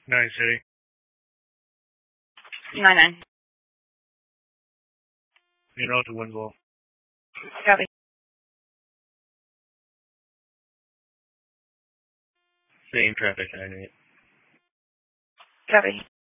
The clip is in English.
9 City. 9-9. You know to Winslow. Copy. Same traffic, 9-8. Copy.